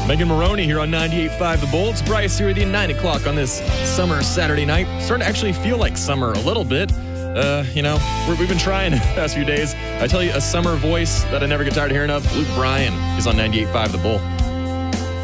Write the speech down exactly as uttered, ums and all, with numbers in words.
Megan Maroney here on ninety-eight point five The Bull. It's Bryce here with you, nine o'clock on this summer Saturday night. Starting to actually feel like summer a little bit. Uh, you know, we're, we've been trying the past few days. I tell you, a summer voice that I never get tired of hearing of, Luke Bryan is on ninety-eight point five The Bull.